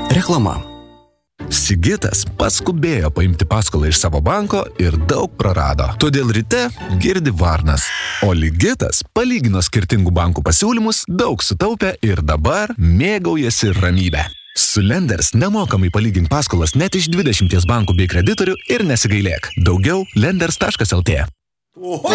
Reklama. Sigitas paskubėjo paimti paskolą iš savo banko ir daug prarado. Todėl ryte girdi varnas. O Ligitas palygino skirtingų bankų pasiūlymus, daug sutaupė ir dabar mėgaujasi ramybę. Su Lenders nemokamai palygink paskolas net iš 20 bankų bei kreditorių ir nesigailėk. Daugiau lenders.lt.